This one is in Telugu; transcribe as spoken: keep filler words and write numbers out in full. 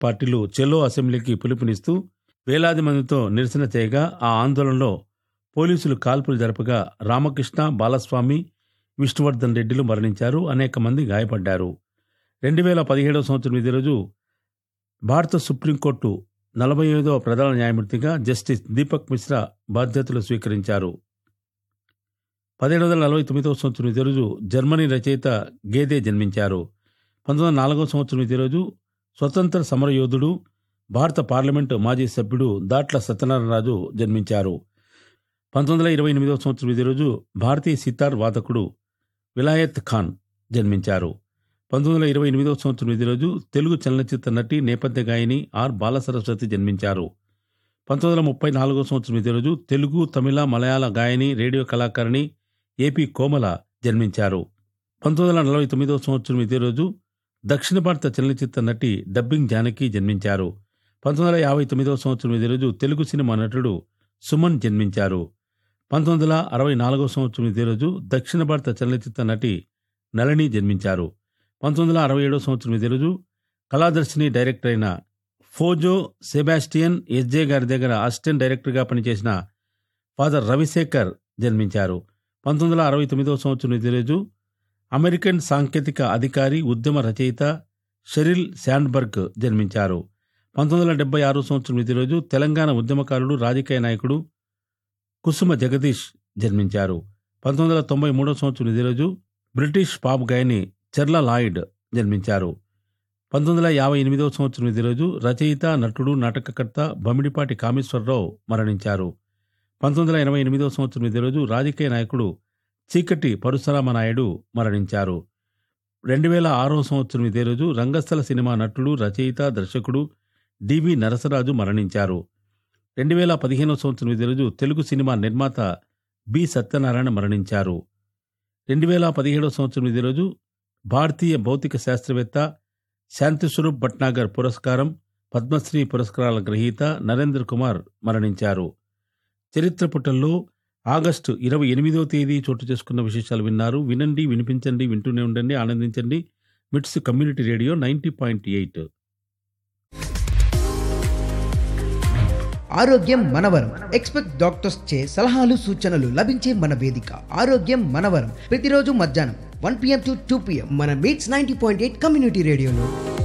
పార్టీలు చెలో అసెంబ్లీకి పిలుపునిస్తూ వేలాది మందితో నిరసన చేయగా ఆ ఆందోళనలో పోలీసులు కాల్పులు జరపగా రామకృష్ణ, బాలస్వామి, విష్ణువర్ధన్ రెడ్డిలు మరణించారు. అనేక మంది గాయపడ్డారు. రెండు వేల పదిహేడవ సంవత్సరం ఇదే రోజు భారత సుప్రీంకోర్టు నలభై ఐదవ ప్రధాన న్యాయమూర్తిగా జస్టిస్ దీపక్ మిశ్రా బాధ్యతలు స్వీకరించారు. పదిహేడు వందల నలభై తొమ్మిదవ సంవత్సరం ఇదే రోజు జర్మనీ రచయిత గేదే జన్మించారు. పంతొమ్మిది వందల నాలుగవ సంవత్సరం ఇదే రోజు స్వతంత్ర సమరయోధుడు, భారత పార్లమెంటు మాజీ సభ్యుడు దాట్ల సత్యనారాయణరాజు జన్మించారు. పంతొమ్మిది వందల ఇరవై ఎనిమిదవ సంవత్సరం ఇదే రోజు భారతీయ సితార్ వాదకుడు విలాయత్ ఖాన్ జన్మించారు. పంతొమ్మిది వందల ఇరవై ఎనిమిదవ సంవత్సరం ఇదే రోజు తెలుగు చలనచిత్ర నటి, నేపథ్య గాయని ఆర్ బాలసరస్వతి జన్మించారు. పంతొమ్మిది వందల ముప్పై నాలుగవ సంవత్సరం ఇదే రోజు తెలుగు, తమిళ, మలయాళ గాయని, రేడియో కళాకారిణి ఏపీ కోమల జన్మించారు. పంతొమ్మిది వందల నలభై తొమ్మిదవ సంవత్సరం ఇదే రోజు దక్షిణ భారత చలనచిత్ర నటి డబ్బింగ్ జానకి జన్మించారు. పంతొమ్మిది వందల యాభై తొమ్మిదవ సంవత్సరం ఇదే రోజు తెలుగు సినిమా నటుడు సుమన్ జన్మించారు. పంతొమ్మిది వందల అరవై నాలుగవ సంవత్సరం ఇదే రోజు దక్షిణ భారత చలనచిత్ర నటి నళిని జన్మించారు. పంతొమ్మిది వందల అరవై ఏడవ సంవత్సరం ఇదే రోజు కళాదర్శిని డైరెక్టర్ అయిన ఫోజో సెబాస్టియన్ ఎస్జే గారి దగ్గర అసిస్టెంట్ డైరెక్టర్గా పనిచేసిన ఫాదర్ రవిశేఖర్ జన్మించారు. పంతొమ్మిది వందల అరవై తొమ్మిదవ సంవత్సరం ఇదే రోజు అమెరికన్ సాంకేతిక అధికారి, ఉద్యమ రచయిత షెరిల్ శాండ్బర్గ్ జన్మించారు. పంతొమ్మిది వందల డెబ్బై ఆరు సంవత్సరం ఇదే రోజు తెలంగాణ ఉద్యమకారుడు, రాజకీయ నాయకుడు కుసుమ జగదీష్ జన్మించారు. పంతొమ్మిది వందల తొంభై మూడవ సంవత్సరం ఇదే రోజు బ్రిటిష్ పాప్ గాయని చెర్లా లాయిడ్ జన్మించారు. పంతొమ్మిది వందల యాభై ఎనిమిదవ సంవత్సరం ఇదే రోజు రచయిత, నటుడు, నాటకకర్త బమిడిపాటి కామేశ్వరరావు మరణించారు. పంతొమ్మిది వందల ఎనభై ఎనిమిదవ సంవత్సరం ఇదే రోజు రాజకీయ నాయకుడు చీకటి పరశురామనాయుడు మరణించారు. రెండు వేల ఆరవ సంవత్సరం ఇదే రోజు రంగస్థల సినిమా నటుడు, రచయిత, దర్శకుడు డివి నరసరాజు మరణించారు. రెండు వేల పదిహేనవ సంవత్సరం ఇదే రోజు తెలుగు సినిమా నిర్మాత బి సత్యనారాయణ మరణించారు. రెండు వేల పదిహేడవ సంవత్సరం ఇదే రోజు భారతీయ భౌతిక శాస్త్రవేత్త శాంతిస్వరూప్ భట్నాగర్ పురస్కారం, పద్మశ్రీ పురస్కారాల గ్రహీత నరేంద్ర కుమార్ మరణించారు. చరిత్ర పుటల్లో ఆగస్టు ఇరవై ఎనిమిదవ తేదీ చోటు చేసుకున్న విశేషాలు విన్నారు. వినండి, వినిపించండి, వింటూనే ఉండండి, ఆనందించండి. మిట్స్ community radio ninety point eight. ఆరోగ్యం మనవరం. ఎక్స్పెక్ట్ డాక్టర్స్ చే సలహాలు, సూచనలు లభించే మన వేదిక ఆరోగ్యం మనవరం. ప్రతిరోజు మధ్యాహ్నం one PM to two PM మన meets ninety point eight community రేడియోలో.